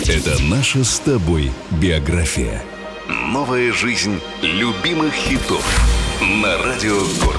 Это наша с тобой биография. Новая жизнь любимых хитов на Радио Город.